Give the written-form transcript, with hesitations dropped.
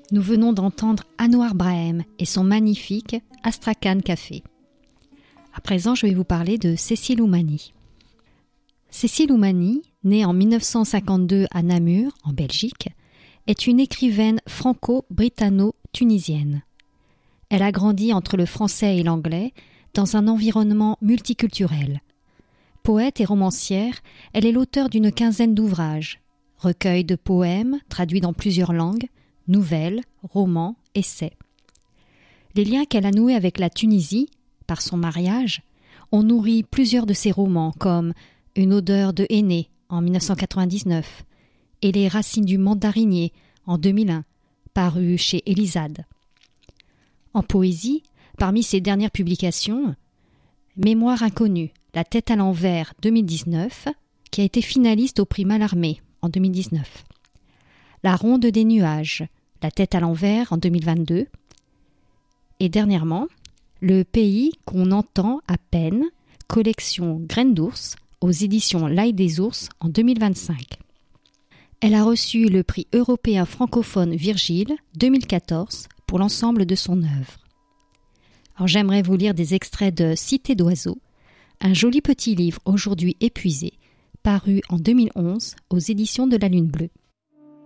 Nous venons d'entendre Anouar Brahim et son magnifique Astrakhan Café. À présent, je vais vous parler de Cécile Oumani. Cécile Oumani, née en 1952 à Namur, en Belgique, est une écrivaine franco-britanno-tunisienne. Elle a grandi entre le français et l'anglais dans un environnement multiculturel. Poète et romancière, elle est l'auteure d'une quinzaine d'ouvrages, recueils de poèmes traduits dans plusieurs langues, nouvelles, romans, essais. Les liens qu'elle a noués avec la Tunisie, par son mariage, ont nourri plusieurs de ses romans comme Une odeur de henné en 1999 et Les racines du mandarinier en 2001, paru chez Elisade. En poésie, parmi ses dernières publications, Mémoire inconnue, La tête à l'envers 2019, qui a été finaliste au prix Mallarmé en 2019. La ronde des nuages, La tête à l'envers en 2022. Et dernièrement, Le pays qu'on entend à peine, collection Graines d'ours, aux éditions L'Ail des ours en 2025. Elle a reçu le prix européen francophone Virgile 2014 pour l'ensemble de son œuvre. Alors j'aimerais vous lire des extraits de Cité d'oiseaux, un joli petit livre aujourd'hui épuisé, paru en 2011 aux éditions de la Lune Bleue.